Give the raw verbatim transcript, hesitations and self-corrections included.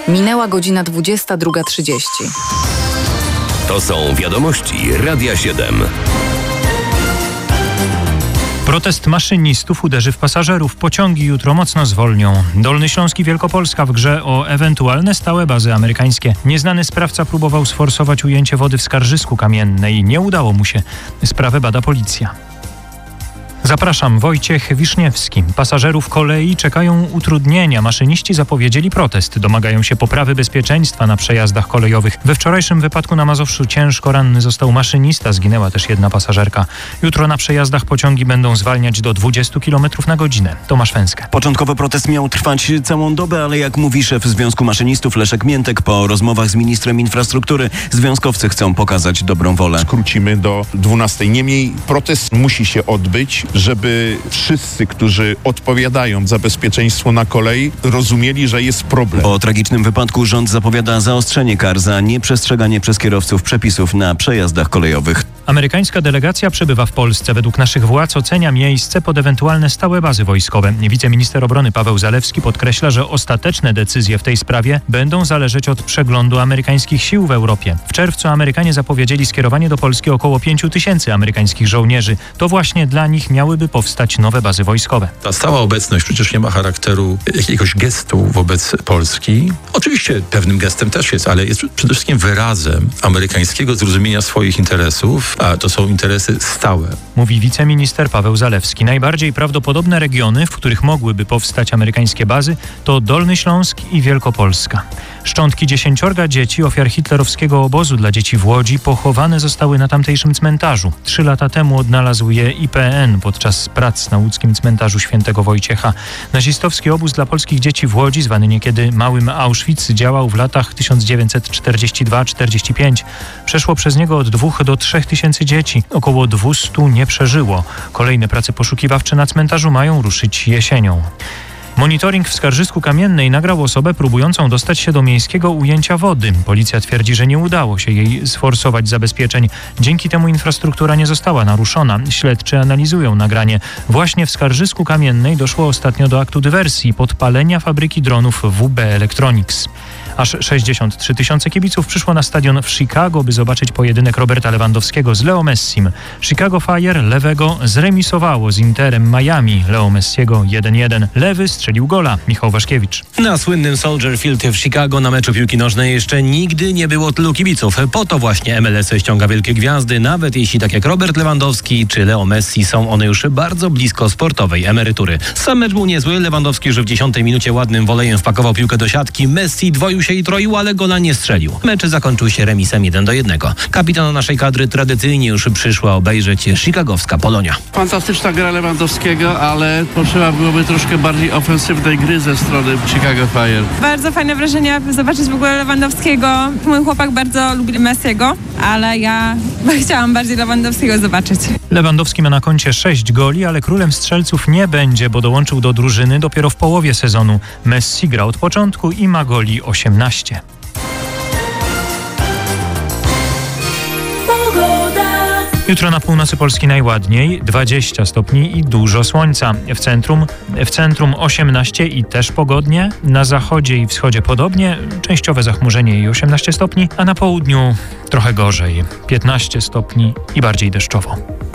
Minęła godzina dwudziesta druga trzydzieści. To są wiadomości Radia siedem. Protest maszynistów uderzy w pasażerów. Pociągi jutro mocno zwolnią. Dolny Śląsk i Wielkopolska w grze o ewentualne stałe bazy amerykańskie. Nieznany sprawca próbował sforsować ujęcie wody w Skarżysku Kamiennej. Nie udało mu się. Sprawę bada policja. Zapraszam, Wojciech Wiszniewski. Pasażerów kolei czekają utrudnienia. Maszyniści zapowiedzieli protest. Domagają się poprawy bezpieczeństwa na przejazdach kolejowych. We wczorajszym wypadku na Mazowszu ciężko ranny został maszynista. Zginęła też jedna pasażerka. Jutro na przejazdach pociągi będą zwalniać do dwudziestu kilometrów na godzinę. Tomasz Węskę. Początkowo protest miał trwać całą dobę, ale jak mówi szef Związku Maszynistów Leszek Miętek, po rozmowach z ministrem infrastruktury związkowcy chcą pokazać dobrą wolę. Skrócimy do dwunastej. Niemniej protest musi się odbyć, żeby wszyscy, którzy odpowiadają za bezpieczeństwo na kolei, rozumieli, że jest problem. Po tragicznym wypadku rząd zapowiada zaostrzenie kar za nieprzestrzeganie przez kierowców przepisów na przejazdach kolejowych. Amerykańska delegacja przebywa w Polsce. Według naszych władz ocenia miejsce pod ewentualne stałe bazy wojskowe. Wiceminister obrony Paweł Zalewski podkreśla, że ostateczne decyzje w tej sprawie będą zależeć od przeglądu amerykańskich sił w Europie. W czerwcu Amerykanie zapowiedzieli skierowanie do Polski około pięciu tysięcy amerykańskich żołnierzy. To właśnie dla nich miałyby powstać nowe bazy wojskowe. Ta stała obecność przecież nie ma charakteru jakiegoś gestu wobec Polski. Oczywiście pewnym gestem też jest, ale jest przede wszystkim wyrazem amerykańskiego zrozumienia swoich interesów, a to są interesy stałe. Mówi wiceminister Paweł Zalewski. Najbardziej prawdopodobne regiony, w których mogłyby powstać amerykańskie bazy, to Dolny Śląsk i Wielkopolska. Szczątki dziesięciorga dzieci ofiar hitlerowskiego obozu dla dzieci w Łodzi pochowane zostały na tamtejszym cmentarzu. Trzy lata temu odnalazł je I P N podczas prac na łódzkim cmentarzu Świętego Wojciecha. Nazistowski obóz dla polskich dzieci w Łodzi, zwany niekiedy Małym Auschwitz, działał w latach tysiąc dziewięćset czterdziesty drugi do czterdziestego piątego. Przeszło przez niego od dwóch do trzech tysięcy dzieci. Około dwustu nie przeżyło. Kolejne prace poszukiwawcze na cmentarzu mają ruszyć jesienią. Monitoring w Skarżysku Kamiennej nagrał osobę próbującą dostać się do miejskiego ujęcia wody. Policja twierdzi, że nie udało się jej sforsować zabezpieczeń. Dzięki temu infrastruktura nie została naruszona. Śledczy analizują nagranie. Właśnie w Skarżysku Kamiennej doszło ostatnio do aktu dywersji, podpalenia fabryki dronów W B Electronics. Aż sześćdziesiąt trzy tysiące kibiców przyszło na stadion w Chicago, by zobaczyć pojedynek Roberta Lewandowskiego z Leo Messim. Chicago Fire lewego zremisowało z Interem Miami. Leo Messiego jeden jeden. Lewy strzelił gola. Michał Waszkiewicz. Na słynnym Soldier Field w Chicago na meczu piłki nożnej jeszcze nigdy nie było tylu kibiców. Po to właśnie M L S ściąga wielkie gwiazdy, nawet jeśli tak jak Robert Lewandowski czy Leo Messi są one już bardzo blisko sportowej emerytury. Sam mecz był niezły. Lewandowski już w dziesiątej minucie ładnym wolejem wpakował piłkę do siatki. Messi dwoił się i troił, ale gola nie strzelił. Mecz zakończył się remisem jeden do jednego. Kapitan naszej kadry tradycyjnie już przyszła obejrzeć chicagowska Polonia. Fantastyczna gra Lewandowskiego, ale potrzeba byłoby troszkę bardziej ofensywnej gry ze strony Chicago Fire. Bardzo fajne wrażenia zobaczyć w ogóle Lewandowskiego. Mój chłopak bardzo lubi Messiego, ale ja chciałam bardziej Lewandowskiego zobaczyć. Lewandowski ma na koncie sześć goli, ale królem strzelców nie będzie, bo dołączył do drużyny dopiero w połowie sezonu. Messi gra od początku i ma goli osiemnaście. Jutro na północy Polski najładniej, dwadzieścia stopni i dużo słońca. W centrum, w centrum osiemnaście i też pogodnie. Na zachodzie i wschodzie podobnie, częściowe zachmurzenie i osiemnaście stopni, a na południu trochę gorzej, piętnaście stopni i bardziej deszczowo.